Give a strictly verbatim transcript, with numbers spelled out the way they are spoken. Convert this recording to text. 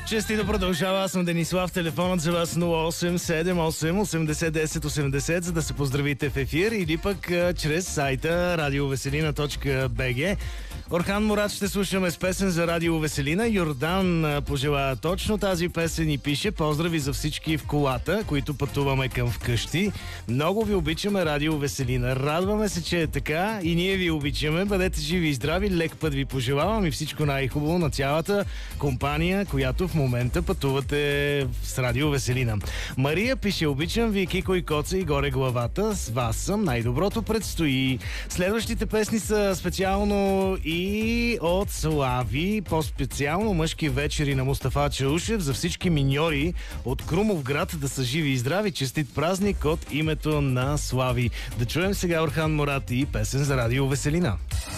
Честито продължава. Аз съм Денислав. Телефонът за вас нула осем седем осем осемдесет десет осемдесет, за да се поздравите в ефир, или пък а, чрез сайта радио веселина точка би джи. Орхан Мурад ще слушаме с песен за Радио Веселина. Йордан а, пожелава точно тази песен и пише: поздрави за всички в колата, които пътуваме към вкъщи. Много ви обичаме, Радио Веселина. Радваме се, че е така, и ние ви обичаме. Бъдете живи и здрави, лек път ви пожелавам и всичко най-хубаво на цялата компания, която в момента пътувате с Радио Веселина. Мария пише: обичам ви, Кико и Коца и горе главата. С вас съм. Най-доброто предстои. Следващите песни са специално и от Слави, по-специално мъжки вечери на Мустафа Чаушев за всички миньори от Крумовград. Да са живи и здрави. Честит празник от името на Слави. Да чуем сега Орхан Мурад и песен за Радио Веселина.